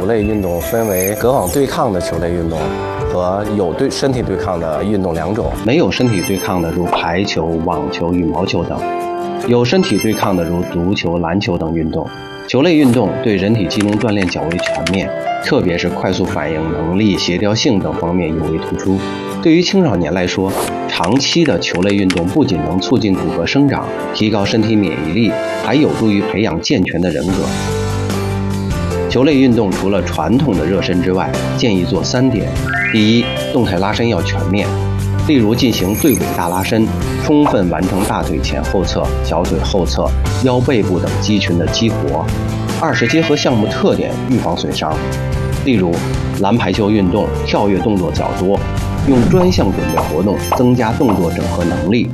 球类运动分为隔网对抗的球类运动和有身体对抗的运动两种。 没有身体对抗的如排球、网球、羽毛球等，有身体对抗的如足球、篮球等运动。球类运动对人体机能锻炼较为全面，特别是快速反应能力、协调性等方面尤为突出。对于青少年来说，长期的球类运动不仅能促进骨骼生长，提高身体免疫力，还有助于培养健全的人格。球类运动除了传统的热身之外，建议做3点。第一，动态拉伸要全面，例如进行对尾大拉伸，充分完成大腿前后侧、小腿后侧、腰背部等肌群的激活。二是结合项目特点，预防损伤，例如篮排球运动跳跃动作较多，用专项准备活动增加动作整合能力。